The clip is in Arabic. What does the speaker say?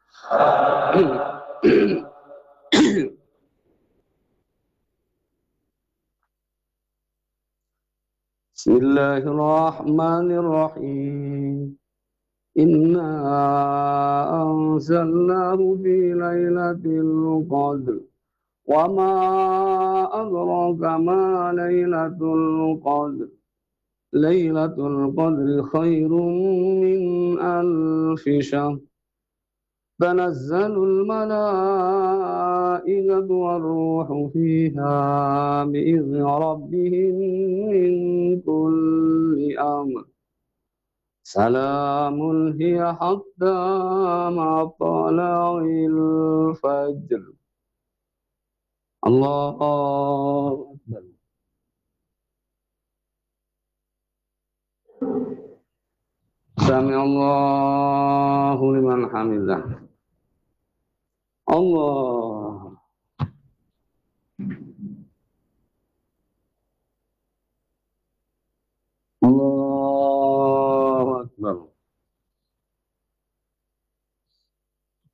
بسم الله الرحمن الرحيم. إنا أنزلناه في ليلة القدر وما أدراك ما ليلة القدر. ليلة القدر خير من ألف شهر. تنزل الملائكة والروح فيها بإذن ربهم من كل أمر. سلام هي حتى مطلع الفجر. الله أكبر. سمع الله لمن حمده. الله. الله